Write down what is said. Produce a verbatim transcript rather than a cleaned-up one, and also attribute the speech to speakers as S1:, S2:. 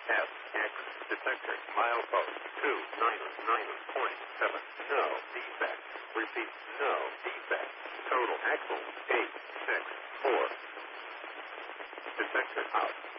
S1: F X detector. Milepost two nine nine point seven. No defect. Repeat. No defect. Total axle eight six four. Detector out.